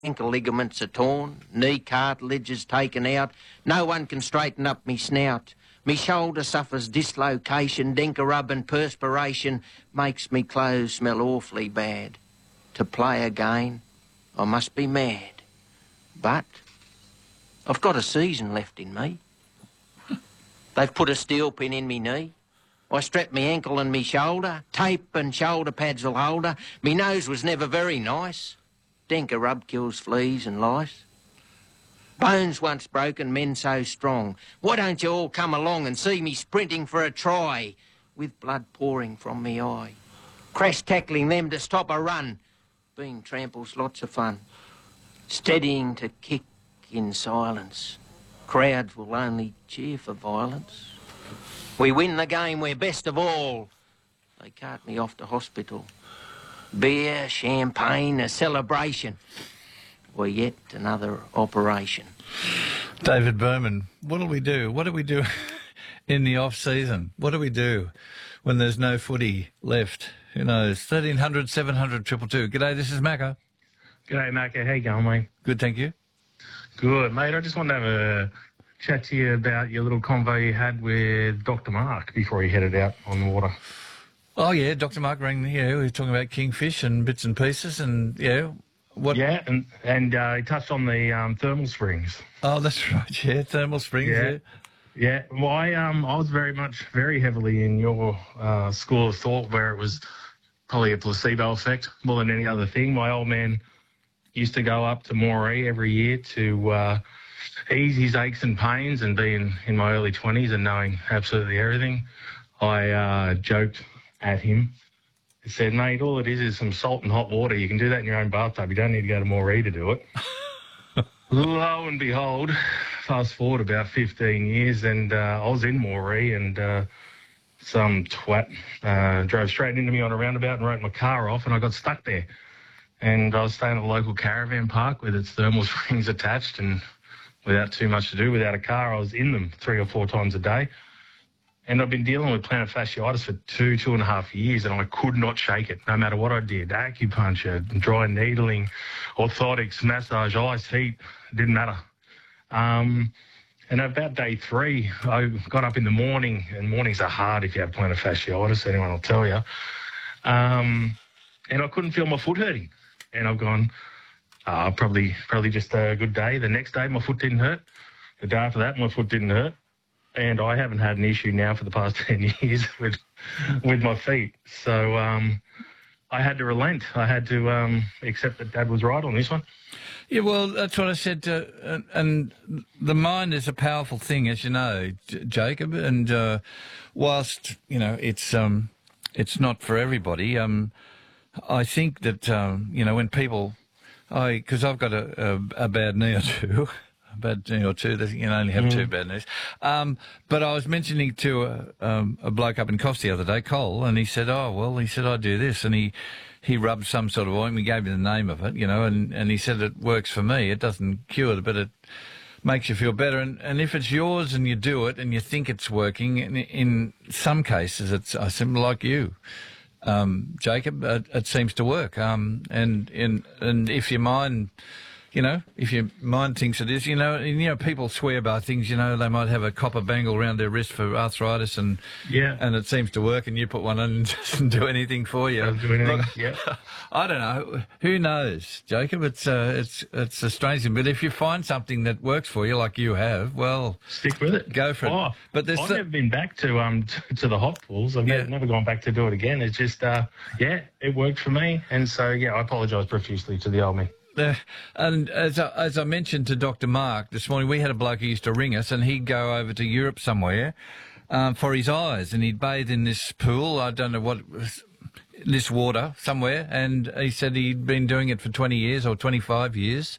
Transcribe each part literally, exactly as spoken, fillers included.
ankle ligaments are torn, knee cartilages taken out. No one can straighten up me snout. Me shoulder suffers dislocation, denker rub and perspiration makes me clothes smell awfully bad. To play again, I must be mad. But I've got a season left in me. They've put a steel pin in me knee. I strapped me ankle and me shoulder. Tape and shoulder pads will hold her. Me nose was never very nice. Denker rub kills fleas and lice. Bones once broken, men so strong. Why don't you all come along and see me sprinting for a try with blood pouring from me eye? Crash tackling them to stop a run. Being tramples lots of fun. Steadying to kick in silence. Crowds will only cheer for violence. We win the game, we're best of all. They cart me off to hospital. Beer, champagne, a celebration. Or yet another operation. David Berman, what do we do? What do we do in the off-season? What do we do when there's no footy left? Who knows? thirteen hundred, seven hundred, two two two. G'day, this is Macca. G'day, Macca. How you going, mate? Good, thank you. Good, mate. I just wanted to have a chat to you about your little convo you had with Doctor Mark before he headed out on the water. Oh, yeah, Doctor Mark rang me. Yeah, we were talking about kingfish and bits and pieces and, yeah... What? Yeah, and and uh, he touched on the um, thermal springs. Oh, that's right. Yeah, thermal springs. Yeah, yeah. yeah. Well, I um I was very much very heavily in your uh, school of thought, where it was probably a placebo effect more than any other thing. My old man used to go up to Moree every year to uh, ease his aches and pains, and being in my early twenties and knowing absolutely everything, I uh, joked at him. He said, mate, all it is is some salt and hot water. You can do that in your own bathtub. You don't need to go to Moree to do it. Lo and behold, fast forward about fifteen years, and uh, I was in Moree, and uh, some twat uh, drove straight into me on a roundabout and wrote my car off, and I got stuck there. And I was staying at a local caravan park with its thermal springs attached, and without too much to do, without a car, I was in them three or four times a day. And I've been dealing with plantar fasciitis for two, two and a half years, and I could not shake it, no matter what I did. Acupuncture, dry needling, orthotics, massage, ice, heat, it didn't matter. Um, and about day three, I got up in the morning, and mornings are hard if you have plantar fasciitis, anyone will tell you. Um, and I couldn't feel my foot hurting. And I've gone, uh, probably, probably just a good day. The next day, my foot didn't hurt. The day after that, my foot didn't hurt. And I haven't had an issue now for the past ten years with with my feet. So um, I had to relent. I had to um, accept that Dad was right on this one. Yeah, well, that's what I said. Uh, and, and the mind is a powerful thing, as you know, J- Jacob. And uh, whilst, you know, it's um, it's not for everybody, um, I think that, um, you know, when people... I Because I've got a, a, a bad knee or two... A bad knee or two. You can only have mm. two bad knees. Um, but I was mentioning to a, um, a bloke up in Cost the other day, Cole, and he said, oh, well, he said, I do this. And he, he rubbed some sort of ointment, gave me the name of it, you know, and, and he said it works for me. It doesn't cure it, but it makes you feel better. And, and if it's yours and you do it and you think it's working, in, in some cases, it's I seem like you. Um, Jacob, it, it seems to work. Um, and, and, and if your mind... You know, if your mind thinks it is, you know, and, you know, people swear by things, you know, they might have a copper bangle around their wrist for arthritis and yeah. and it seems to work and you put one on and it doesn't do anything for you. Doesn't do anything, Look, yeah. I don't know. Who knows, Jacob? It's, uh, it's, it's a strange thing. But if you find something that works for you like you have, well... Stick with it. Go for oh, it. But there's I've th- never been back to um t- to the hot pools. I've yeah. never, never gone back to do it again. It's just, uh, yeah, it worked for me. And so, yeah, I apologise profusely to the old me. Uh, and as I, as I mentioned to Doctor Mark this morning, we had a bloke who used to ring us and he'd go over to Europe somewhere um, for his eyes and he'd bathe in this pool, I don't know what, this water somewhere, and he said he'd been doing it for twenty years or twenty-five years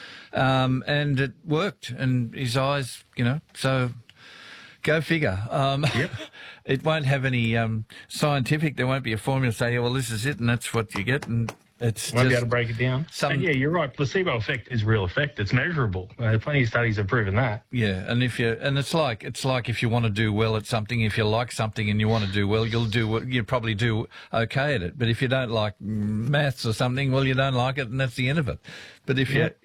um, and it worked and his eyes, you know, so... Go figure. Um, yep. It won't have any um, scientific, there won't be a formula say, well, this is it and that's what you get. And It's Won't be just able to break it down. some- But yeah, you're right. Placebo effect is real effect. It's measurable. Uh, plenty of studies have proven that. yeah, and if you and it's like it's like if you want to do well at something, if you like something and you want to do well, you'll do what you probably do okay at it. But if you don't like maths or something, well, you don't like it, and that's the end of it. But if Yeah. you